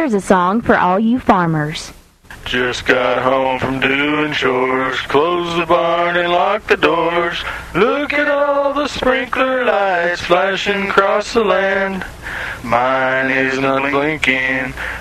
here's a song for all you farmers. Just got home from doing chores, close the barn and lock the doors. Look at all the sprinkler lights flashing across the land. Mine isn't blinking,